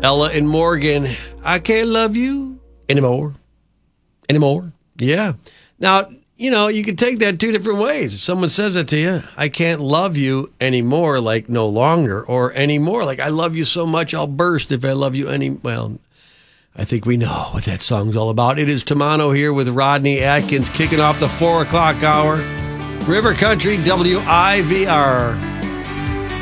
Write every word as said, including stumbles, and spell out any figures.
Ella and Morgan, I can't love you anymore. Anymore. Yeah. Now, you know, you can take that two different ways. If someone says that to you, I can't love you anymore, like no longer, or anymore, like I love you so much I'll burst if I love you any, well, I think we know what that song's all about. It is Tamano here with Rodney Atkins kicking off the four o'clock hour. River Country, W I V R.